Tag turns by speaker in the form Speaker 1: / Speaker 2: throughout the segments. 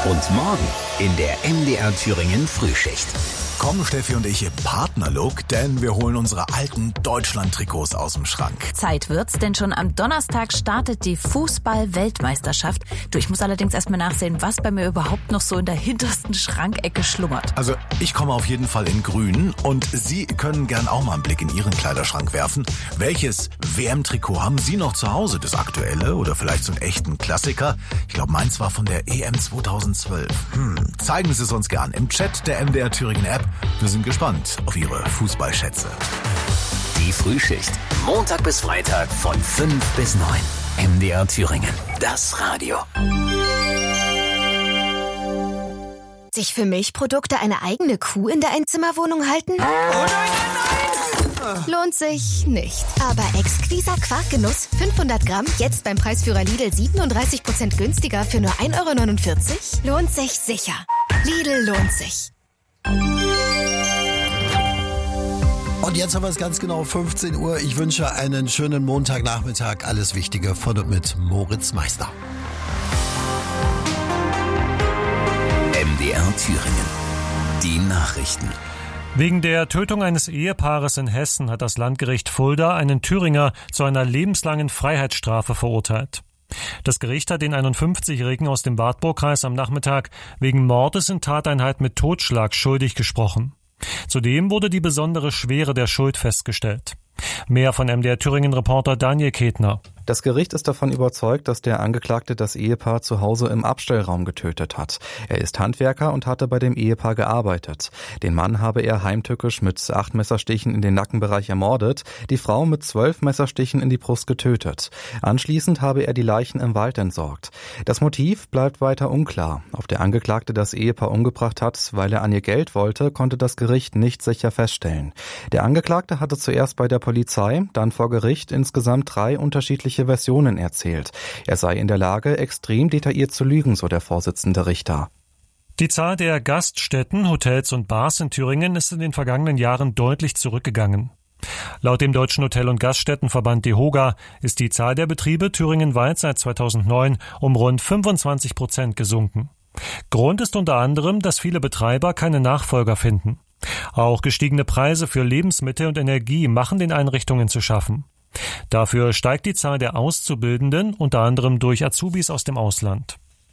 Speaker 1: Und morgen in der MDR Thüringen Frühschicht.
Speaker 2: Kommen Steffi und ich im Partnerlook, denn wir holen unsere alten Deutschland-Trikots aus dem Schrank.
Speaker 3: Zeit wird's, denn schon am Donnerstag startet die Fußball-Weltmeisterschaft. Ich muss allerdings erstmal nachsehen, was bei mir überhaupt noch so in der hintersten Schrankecke schlummert.
Speaker 2: Also ich komme auf jeden Fall in grün und Sie können gern auch mal einen Blick in Ihren Kleiderschrank werfen. Welches WM-Trikot haben Sie noch zu Hause? Das aktuelle oder vielleicht so einen echten Klassiker? Ich glaube, meins war von der EM 2012. Zeigen Sie es uns gern im Chat der MDR Thüringen App. Wir sind gespannt auf Ihre Fußballschätze.
Speaker 1: Die Frühschicht. Montag bis Freitag von 5 bis 9. MDR Thüringen. Das Radio.
Speaker 4: Sich für Milchprodukte eine eigene Kuh in der Einzimmerwohnung halten? Oh nein! Lohnt sich nicht. Aber Exquisa Quarkgenuss 500 Gramm, jetzt beim Preisführer Lidl 37% günstiger für nur 1,49 €? Lohnt sich sicher. Lidl lohnt sich.
Speaker 5: Und jetzt haben wir es ganz genau 15 Uhr. Ich wünsche einen schönen Montagnachmittag. Alles Wichtige von und mit Moritz Meister.
Speaker 1: MDR Thüringen. Die Nachrichten.
Speaker 6: Wegen der Tötung eines Ehepaares in Hessen hat das Landgericht Fulda einen Thüringer zu einer lebenslangen Freiheitsstrafe verurteilt. Das Gericht hat den 51-Jährigen aus dem Wartburgkreis am Nachmittag wegen Mordes in Tateinheit mit Totschlag schuldig gesprochen. Zudem wurde die besondere Schwere der Schuld festgestellt. Mehr von MDR Thüringen-Reporter Daniel Ketner.
Speaker 7: Das Gericht ist davon überzeugt, dass der Angeklagte das Ehepaar zu Hause im Abstellraum getötet hat. Er ist Handwerker und hatte bei dem Ehepaar gearbeitet. Den Mann habe er heimtückisch mit 8 Messerstichen in den Nackenbereich ermordet, die Frau mit 12 Messerstichen in die Brust getötet. Anschließend habe er die Leichen im Wald entsorgt. Das Motiv bleibt weiter unklar. Ob der Angeklagte das Ehepaar umgebracht hat, weil er an ihr Geld wollte, konnte das Gericht nicht sicher feststellen. Der Angeklagte hatte zuerst bei der Polizei, dann vor Gericht insgesamt 3 unterschiedliche Versionen erzählt. Er sei in der Lage, extrem detailliert zu lügen, so der Vorsitzende Richter.
Speaker 6: Die Zahl der Gaststätten, Hotels und Bars in Thüringen ist in den vergangenen Jahren deutlich zurückgegangen. Laut dem Deutschen Hotel- und Gaststättenverband DEHOGA ist die Zahl der Betriebe thüringenweit seit 2009 um rund 25% gesunken. Grund ist unter anderem, dass viele Betreiber keine Nachfolger finden. Auch gestiegene Preise für Lebensmittel und Energie machen den Einrichtungen zu schaffen. Dafür steigt die Zahl der Auszubildenden, unter anderem durch Azubis aus dem Ausland.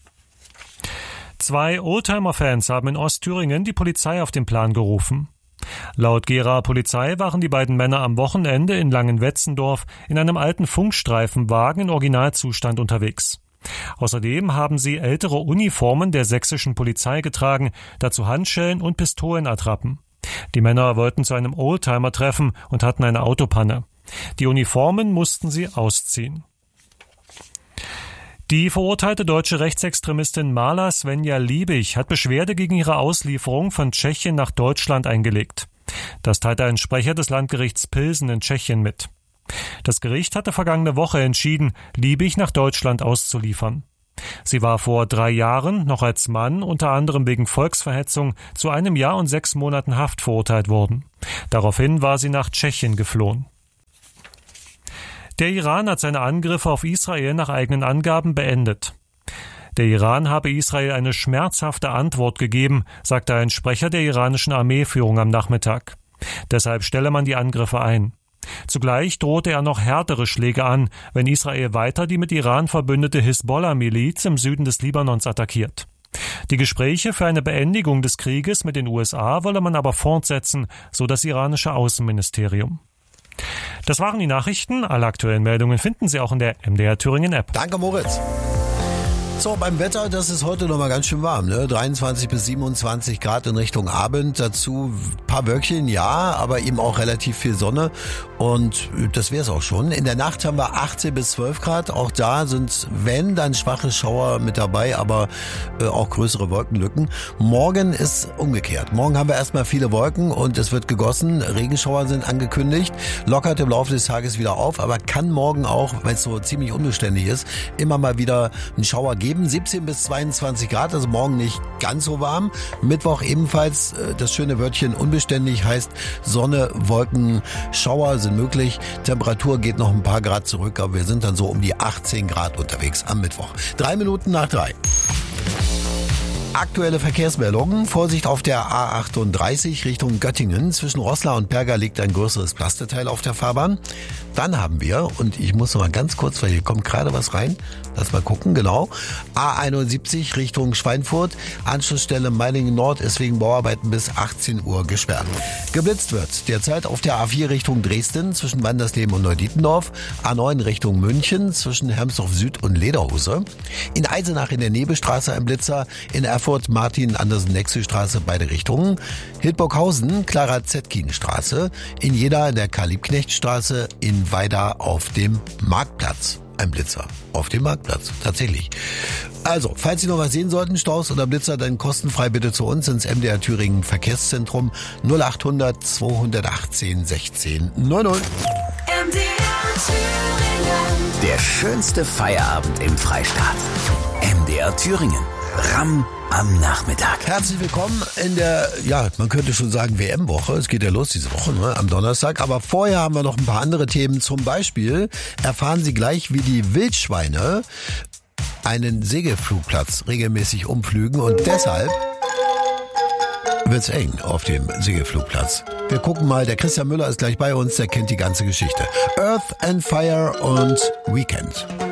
Speaker 6: 2 Oldtimer-Fans haben in Ostthüringen die Polizei auf den Plan gerufen. Laut Geraer Polizei waren die beiden Männer am Wochenende in Langenwetzendorf in einem alten Funkstreifenwagen in Originalzustand unterwegs. Außerdem haben sie ältere Uniformen der sächsischen Polizei getragen, dazu Handschellen und Pistolenattrappen. Die Männer wollten zu einem Oldtimer treffen und hatten eine Autopanne. Die Uniformen mussten sie ausziehen. Die verurteilte deutsche Rechtsextremistin Mala Svenja Liebig hat Beschwerde gegen ihre Auslieferung von Tschechien nach Deutschland eingelegt. Das teilte ein Sprecher des Landgerichts Pilsen in Tschechien mit. Das Gericht hatte vergangene Woche entschieden, Liebig nach Deutschland auszuliefern. Sie war vor 3 Jahren noch als Mann unter anderem wegen Volksverhetzung zu 1 Jahr und 6 Monaten Haft verurteilt worden. Daraufhin war sie nach Tschechien geflohen. Der Iran hat seine Angriffe auf Israel nach eigenen Angaben beendet. Der Iran habe Israel eine schmerzhafte Antwort gegeben, sagte ein Sprecher der iranischen Armeeführung am Nachmittag. Deshalb stelle man die Angriffe ein. Zugleich drohte er noch härtere Schläge an, wenn Israel weiter die mit Iran verbündete Hisbollah-Miliz im Süden des Libanons attackiert. Die Gespräche für eine Beendigung des Krieges mit den USA wolle man aber fortsetzen, so das iranische Außenministerium. Das waren die Nachrichten. Alle aktuellen Meldungen finden Sie auch in der MDR Thüringen App.
Speaker 5: Danke, Moritz. So, beim Wetter, das ist heute noch mal ganz schön warm, ne? 23 bis 27 Grad in Richtung Abend. Dazu ein paar Wölkchen, ja, aber eben auch relativ viel Sonne. Und das wär's auch schon. In der Nacht haben wir 18 bis 12 Grad. Auch da sind, wenn, dann schwache Schauer mit dabei, aber auch größere Wolkenlücken. Morgen ist umgekehrt. Morgen haben wir erstmal viele Wolken und es wird gegossen. Regenschauer sind angekündigt. Lockert im Laufe des Tages wieder auf, aber kann morgen auch, weil es so ziemlich unbeständig ist, immer mal wieder einen Schauer geben. 17 bis 22 Grad, also morgen nicht ganz so warm. Mittwoch ebenfalls das schöne Wörtchen unbeständig, heißt Sonne, Wolken, Schauer sind möglich. Temperatur geht noch ein paar Grad zurück, aber wir sind dann so um die 18 Grad unterwegs am Mittwoch. 3 Minuten nach 3. Aktuelle Verkehrsmeldungen. Vorsicht auf der A38 Richtung Göttingen. Zwischen Roßla und Perga liegt ein größeres Plasteteil auf der Fahrbahn. Dann haben wir, und ich muss noch mal ganz kurz, weil hier kommt gerade was rein, lass mal gucken, genau. A71 Richtung Schweinfurt. Anschlussstelle Meiningen Nord ist wegen Bauarbeiten bis 18 Uhr gesperrt. Geblitzt wird derzeit auf der A4 Richtung Dresden zwischen Wandersleben und Neudietendorf. A9 Richtung München zwischen Hermsdorf Süd und Lederhose. In Eisenach in der Nebelstraße ein Blitzer. In Erfurt Martin-Andersen-Nexel-Straße beide Richtungen. Hildburghausen Clara-Zetkin-Straße. In Jena in der Karl-Liebknecht-Straße. In Weida auf dem Marktplatz. Ein Blitzer auf dem Marktplatz, tatsächlich. Also, falls Sie noch was sehen sollten, Staus oder Blitzer, dann kostenfrei bitte zu uns ins MDR Thüringen Verkehrszentrum 0800 218 16 90.
Speaker 1: MDR Thüringen. Der schönste Feierabend im Freistaat. MDR Thüringen. Ramm am Nachmittag.
Speaker 5: Herzlich willkommen in der, ja, man könnte schon sagen WM-Woche. Es geht ja los diese Woche, ne, am Donnerstag. Aber vorher haben wir noch ein paar andere Themen. Zum Beispiel erfahren Sie gleich, wie die Wildschweine einen Segelflugplatz regelmäßig umflügen. Und deshalb wird's eng auf dem Segelflugplatz. Wir gucken mal, der Christian Müller ist gleich bei uns, der kennt die ganze Geschichte. Earth and Fire und Weekend.